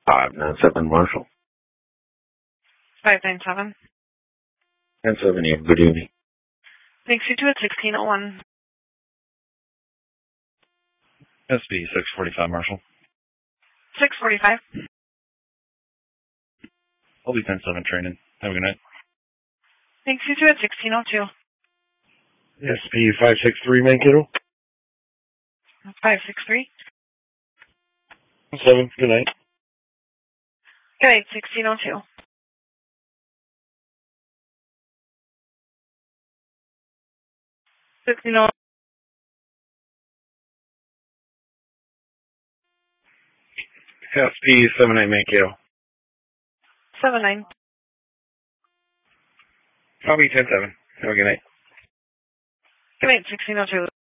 597 Marshall. 597. 10-7, yeah, good evening. Thanks, you two at 1601. SB 645 Marshall. 645. I'll be 10-7 training. Have a good night. Thanks, you two at 1602. SP 563 Mankato. 563. 7, good night. Good night, 1602. SP 79 Mankato. 79. I'll be 10-7. Have a good night. Good night, 1602.